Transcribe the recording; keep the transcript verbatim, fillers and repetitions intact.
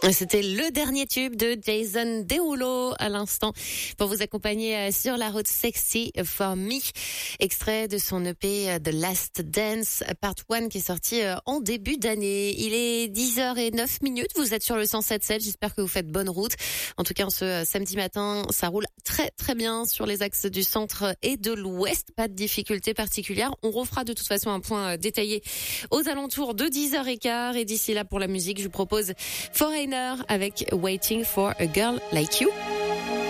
C'était le dernier tube de Jason Derulo à l'instant pour vous accompagner sur la route Sexy for Me, extrait de son E P The Last Dance Part un qui est sorti en début d'année. Il est dix heures zéro neuf minutes, vous êtes sur le cent sept sept, j'espère que vous faites bonne route. En tout cas, ce samedi matin, ça roule très très bien sur les axes du centre et de l'ouest, pas de difficultés particulières. On refera de toute façon un point détaillé aux alentours de dix heures quinze et d'ici là pour la musique, je vous propose Foreigner avec Waiting for a Girl Like You.